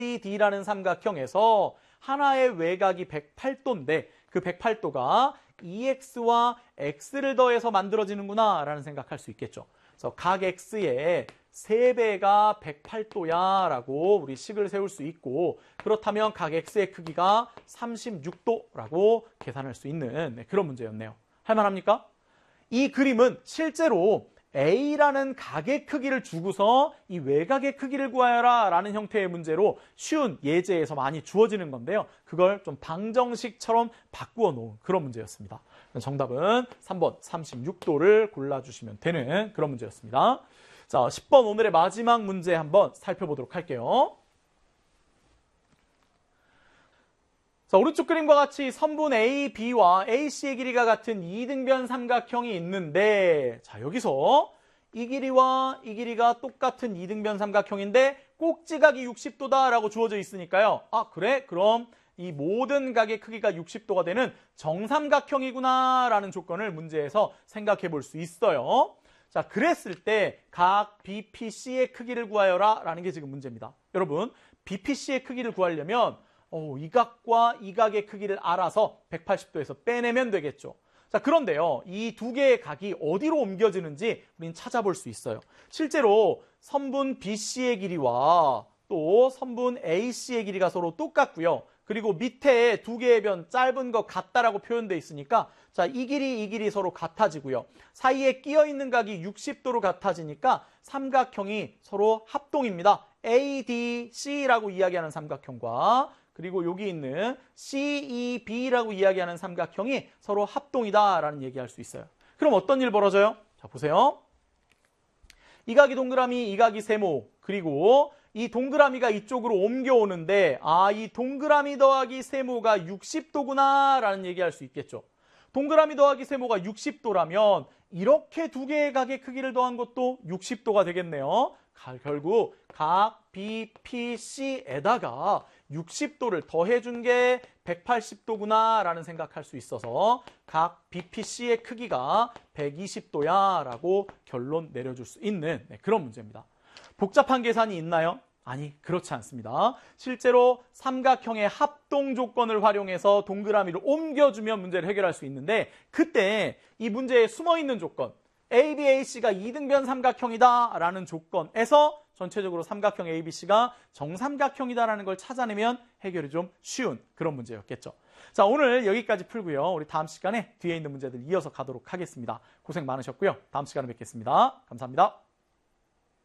AD라는 삼각형에서 하나의 외곽이 108도인데 그 108도가 EX와 X를 더해서 만들어지는구나 라는 생각할 수 있겠죠. 그래서 각 X의 3배가 108도야 라고 우리 식을 세울 수 있고, 그렇다면 각 X의 크기가 36도라고 계산할 수 있는 그런 문제였네요. 할만합니까? 이 그림은 실제로 A라는 각의 크기를 주고서 이 외곽의 크기를 구하여라 라는 형태의 문제로 쉬운 예제에서 많이 주어지는 건데요. 그걸 좀 방정식처럼 바꾸어 놓은 그런 문제였습니다. 정답은 3번 36도를 골라주시면 되는 그런 문제였습니다. 자, 10번 오늘의 마지막 문제 한번 살펴보도록 할게요. 자, 오른쪽 그림과 같이 선분 A, B와 AC의 길이가 같은 이등변 삼각형이 있는데, 자, 여기서 이 길이와 이 길이가 똑같은 이등변 삼각형인데 꼭지각이 60도다라고 주어져 있으니까요. 아, 그래? 그럼 이 모든 각의 크기가 60도가 되는 정삼각형이구나 라는 조건을 문제에서 생각해 볼 수 있어요. 자, 그랬을 때 각 BPC의 크기를 구하여라 라는 게 지금 문제입니다. 여러분, BPC의 크기를 구하려면 이 각과 이 각의 크기를 알아서 180도에서 빼내면 되겠죠. 자, 그런데요, 이 두 개의 각이 어디로 옮겨지는지 우리는 찾아볼 수 있어요. 실제로 선분 BC의 길이와 또 선분 AC의 길이가 서로 똑같고요. 그리고 밑에 두 개의 변 짧은 것 같다라고 표현되어 있으니까, 자, 이 길이 서로 같아지고요. 사이에 끼어 있는 각이 60도로 같아지니까 삼각형이 서로 합동입니다. ADC라고 이야기하는 삼각형과 그리고 여기 있는 CEB라고 이야기하는 삼각형이 서로 합동이다라는 얘기할 수 있어요. 그럼 어떤 일 벌어져요? 자, 보세요. 이 각이 동그라미, 이 각이 세모, 그리고 이 동그라미가 이쪽으로 옮겨오는데, 아, 이 동그라미 더하기 세모가 60도구나 라는 얘기할 수 있겠죠. 동그라미 더하기 세모가 60도라면 이렇게 두 개의 각의 크기를 더한 것도 60도가 되겠네요. 결국 각 BPC에다가 60도를 더해준 게 180도구나 라는 생각할 수 있어서 각 BPC의 크기가 120도야 라고 결론 내려줄 수 있는 그런 문제입니다. 복잡한 계산이 있나요? 아니, 그렇지 않습니다. 실제로 삼각형의 합동 조건을 활용해서 동그라미를 옮겨주면 문제를 해결할 수 있는데, 그때 이 문제에 숨어있는 조건, ABAC가 이등변 삼각형이다 라는 조건에서 전체적으로 삼각형 ABC가 정삼각형이다라는 걸 찾아내면 해결이 좀 쉬운 그런 문제였겠죠. 자, 오늘 여기까지 풀고요. 우리 다음 시간에 뒤에 있는 문제들 이어서 가도록 하겠습니다. 고생 많으셨고요. 다음 시간에 뵙겠습니다. 감사합니다.